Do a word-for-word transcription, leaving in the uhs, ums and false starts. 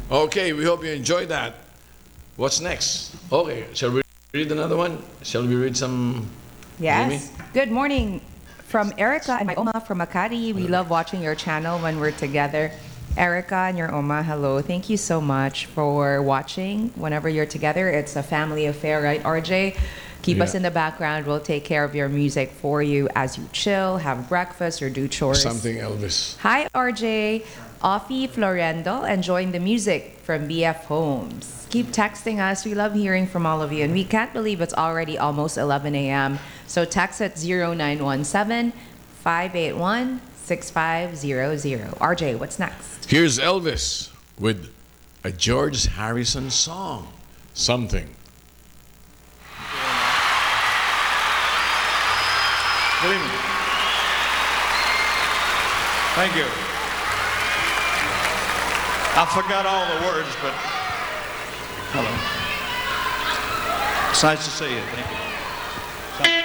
Okay, we hope you enjoyed that. What's next? Okay, shall we read another one? Shall we read some? Jamie? Yes. Good morning from Erica and my Oma from Makati. We love watching your channel when we're together. Erica and your Oma, hello. Thank you so much for watching whenever you're together. It's a family affair, right, R J? Keep us Yeah. in the background. We'll take care of your music for you as you chill, have breakfast, or do chores. Something Elvis. Hi, R J. Offie Florendo, enjoying the music from B F Homes. Keep texting us. We love hearing from all of you. And we can't believe it's already almost eleven a m So text at zero nine one seven, five eight one, six five zero zero. R J, what's next? Here's Elvis with a George Harrison song. Something. Good evening. Thank you. I forgot all the words, but hello. It's nice to see you. Thank you.